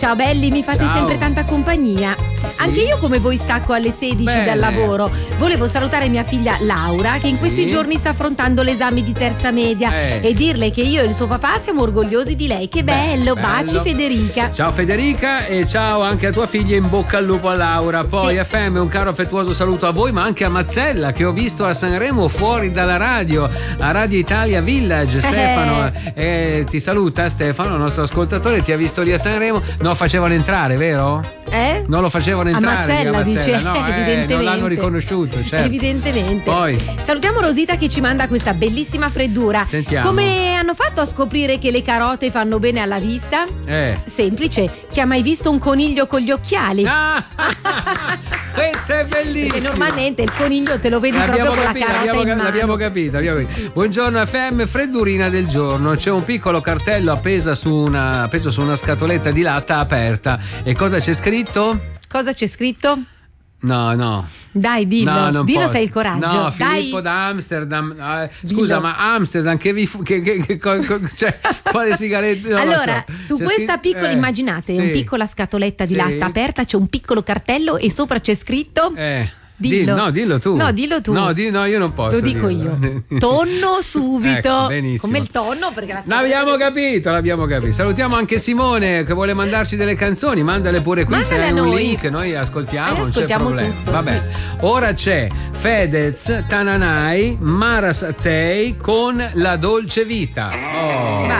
Ciao belli, mi fate sempre tanta compagnia. Sì. Anche io come voi stacco alle 16 Bene. dal lavoro. Volevo salutare mia figlia Laura che in questi giorni sta affrontando l'esame di terza media e dirle che io e il suo papà siamo orgogliosi di lei. Che bello, baci Federica. Ciao Federica e ciao anche a tua figlia, in bocca al lupo a Laura. Poi FM, un caro affettuoso saluto a voi, ma anche a Mazzella che ho visto a Sanremo fuori dalla radio, a Radio Italia Village. Stefano ti saluta, Stefano, il nostro ascoltatore, ti ha visto lì a Sanremo. No, facevano entrare, vero? Non lo facevano entrare. A Mazzella dice, no, evidentemente. non l'hanno riconosciuto, certo. Evidentemente. Poi salutiamo Rosita che ci manda questa bellissima freddura. Sentiamo. Come hanno fatto a scoprire che le carote fanno bene alla vista? Semplice, chi ha mai visto un coniglio con gli occhiali? Questa è bellissima. Perché normalmente il coniglio te lo vedi proprio con la carota in mano. L'abbiamo capito. Buongiorno FM, freddurina del giorno. C'è un piccolo cartello appeso su una scatoletta di latta aperta. E cosa c'è scritto? Cosa c'è scritto? No. Dai, dillo. No, non dillo posso. se hai il coraggio. No, dai. Filippo da Amsterdam. Scusa, ma Amsterdam cioè, quale sigaretta? Non allora, lo so. su questa piccola, immaginate, una piccola scatoletta di latta aperta, c'è un piccolo cartello e sopra c'è scritto. Dillo. Dillo tu. No, dillo tu. No, io non posso. Lo dico io. Tonno subito. Ecco, benissimo. Come il tonno, perché la l'abbiamo capito. Salutiamo anche Simone che vuole mandarci delle canzoni. Mandale pure qui. Se hai un link, noi ascoltiamo. Non c'è problema. Tutto, vabbè. Ora c'è Fedez, Tananai, Mara Sattei con La Dolce Vita.